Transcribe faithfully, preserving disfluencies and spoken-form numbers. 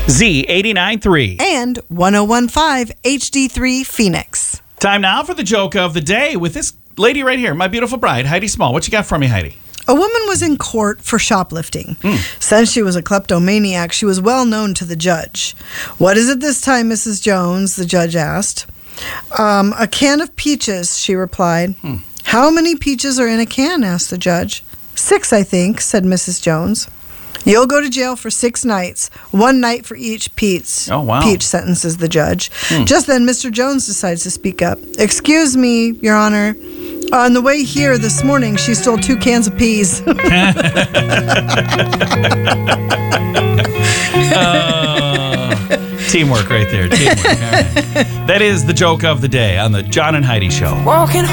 Z eighty-nine point three. And one oh one point five H D three Phoenix. Time now for the joke of the day with this lady right here, my beautiful bride, Heidi Small. What you got for me, Heidi? A woman was in court for shoplifting. Mm. Since she was a kleptomaniac, she was well known to the judge. "What is it this time, Missus Jones?" the judge asked. Um, a can of peaches, she replied. Hmm. "How many peaches are in a can?" asked the judge. "Six, I think," said Missus Jones. "You'll go to jail for six nights, one night for each peach." Oh, wow. Peach, sentences the judge. Hmm. Just then, Mister Jones decides to speak up. "Excuse me, Your Honor. On the way here this morning, she stole two cans of peas." Uh, teamwork right there. Teamwork. All right. That is the joke of the day on the John and Heidi Show. Walking